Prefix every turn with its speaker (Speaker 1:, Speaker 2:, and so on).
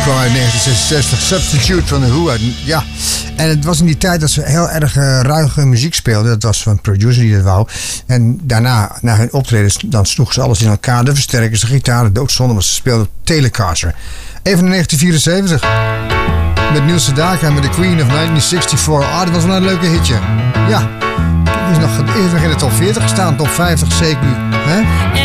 Speaker 1: kwam uit 1966. Substitute van The Who. Ja, en het was in die tijd dat ze heel erg ruige muziek speelden. Dat was van een producer die dat wou. En daarna, na hun optredens, dan sloegen ze alles in elkaar. De versterkers, de gitaren, doodzonde, maar ze speelden op Telecaster. Even in 1974. Met Neil Sedaka met The Queen of 1964. Dat was wel een leuke hitje. Ja, is nog in de top 40 gestaan, top 50 zeker. Hè?